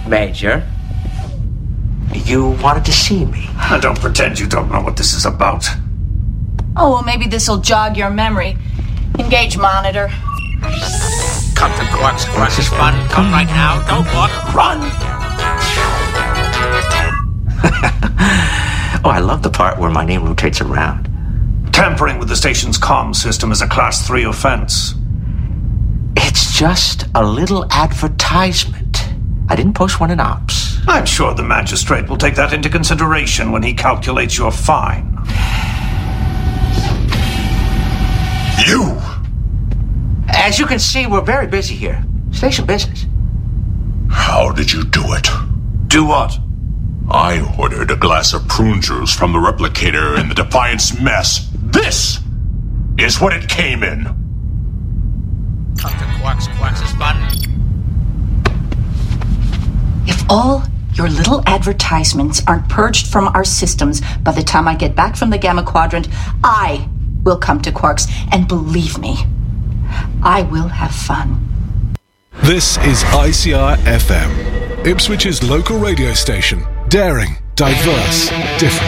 Major, you wanted to see me. And don't pretend you don't know what this is about. Oh, well, maybe this'll jog your memory. Engage monitor. Come to Quark's. Quark's is fun. Come right now. Don't look. Run! Oh, I love the part where my name rotates around. Tampering with the station's comm system is a Class 3 offense. It's just a little advertisement. I didn't post one in Ops. I'm sure the magistrate will take that into consideration when he calculates your fine. You! As you can see, we're very busy here. Station business. How did you do it? Do what? I ordered a glass of prune juice from the replicator in the Defiance mess. This is what it came in. Come to Quark's. Quark's is fun. If all your little advertisements aren't purged from our systems by the time I get back from the Gamma Quadrant, I will come to Quark's, and believe me, I will have fun. This is ICR FM, Ipswich's local radio station. Daring, diverse, different.